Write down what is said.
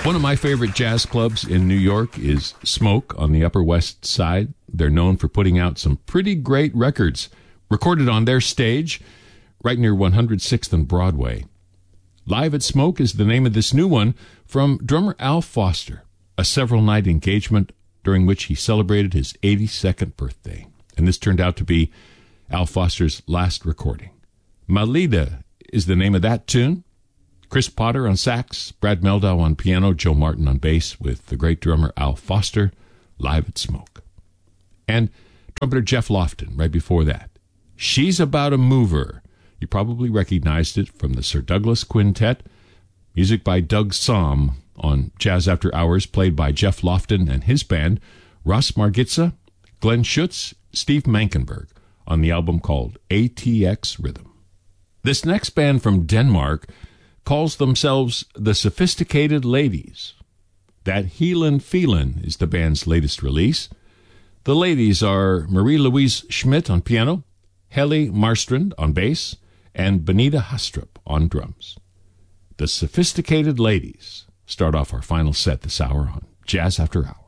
One of my favorite jazz clubs in New York is Smoke on the Upper West Side. They're known for putting out some pretty great records recorded on their stage right near 106th and Broadway. Live at Smoke is the name of this new one from drummer Al Foster, a several-night engagement during which he celebrated his 82nd birthday. And this turned out to be Al Foster's last recording. Malida is the name of that tune. Chris Potter on sax, Brad Meldau on piano, Joe Martin on bass, with the great drummer Al Foster, live at Smoke. And trumpeter Jeff Lofton right before that. She's About a Mover. You probably recognized it from the Sir Douglas Quintet. Music by Doug Somm on Jazz After Hours, played by Jeff Lofton and his band, Russ Margitza, Glenn Schutz, Steve Mankenberg, on the album called ATX Rhythm. This next band from Denmark calls themselves the Sophisticated Ladies. That Heelin' Feelin' is the band's latest release. The ladies are Marie-Louise Schmidt on piano, Helle Marstrand on bass, and Benita Hastrup on drums. The Sophisticated Ladies start off our final set this hour on Jazz After Hours.